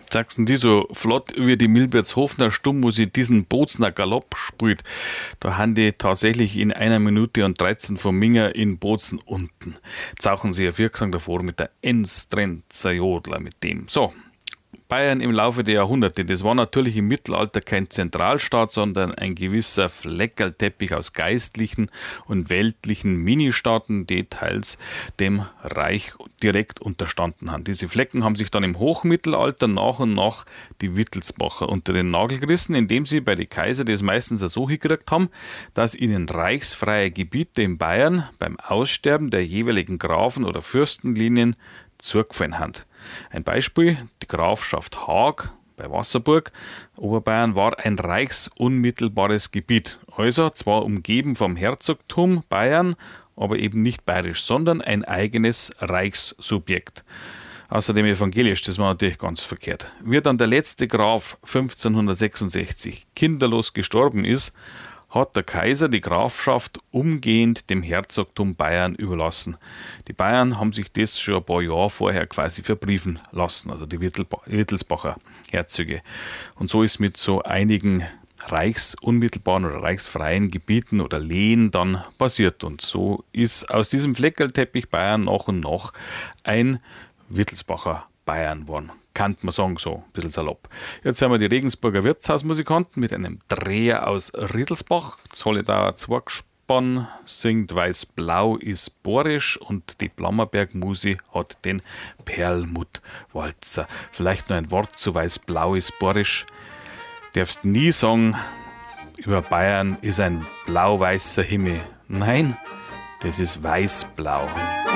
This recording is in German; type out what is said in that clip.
Sagst du, die so flott wie die Milbertshofener Stummmusik diesen Bozner Galopp spielt, da haben die tatsächlich in 1 Minute und 13 vom Minger in Bozen unten. Zauchen sie ja wirksam davor mit der Enstrenzer Jodler mit dem. So. Bayern im Laufe der Jahrhunderte, das war natürlich im Mittelalter kein Zentralstaat, sondern ein gewisser Fleckerlteppich aus geistlichen und weltlichen Ministaaten, die teils dem Reich direkt unterstanden haben. Diese Flecken haben sich dann im Hochmittelalter nach und nach die Wittelsbacher unter den Nagel gerissen, indem sie bei den Kaiser das meistens so hingekriegt haben, dass ihnen reichsfreie Gebiete in Bayern beim Aussterben der jeweiligen Grafen- oder Fürstenlinien zugefallen haben. Ein Beispiel, die Grafschaft Haag bei Wasserburg, Oberbayern, war ein reichsunmittelbares Gebiet. Also zwar umgeben vom Herzogtum Bayern, aber eben nicht bayerisch, sondern ein eigenes Reichssubjekt. Außerdem evangelisch, das war natürlich ganz verkehrt. Wie dann der letzte Graf 1566 kinderlos gestorben ist, hat der Kaiser die Grafschaft umgehend dem Herzogtum Bayern überlassen. Die Bayern haben sich das schon ein paar Jahre vorher quasi verbriefen lassen, also die Wittelsbacher Herzöge. Und so ist mit so einigen reichsunmittelbaren oder reichsfreien Gebieten oder Lehen dann passiert. Und so ist aus diesem Fleckerlteppich Bayern nach und nach ein Wittelsbacher Bayern geworden. Kann man sagen, so ein bisschen salopp. Jetzt haben wir die Regensburger Wirtshausmusikanten mit einem Dreher aus Riedelsbach. Solidauer Zwergspann singt Weiß-Blau ist borisch und die Blammerberg-Musi hat den Perlmutt-Walzer. Vielleicht nur ein Wort zu Weiß-Blau ist borisch. Darfst nie sagen, über Bayern ist ein blau-weißer Himmel. Nein, das ist weiß-blau.